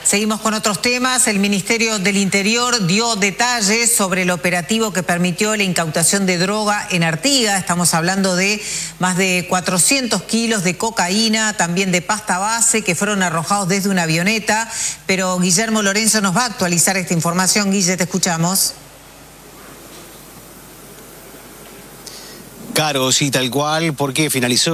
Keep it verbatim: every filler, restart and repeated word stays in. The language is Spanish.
Seguimos con otros temas. El Ministerio del Interior dio detalles sobre el operativo que permitió la incautación de droga en Artigas. Estamos hablando de más de cuatrocientos kilos de cocaína, también de pasta base, que fueron arrojados desde una avioneta. Pero Guillermo Lorenzo nos va a actualizar esta información. Guille, te escuchamos. Caro, sí, tal cual, porque finalizó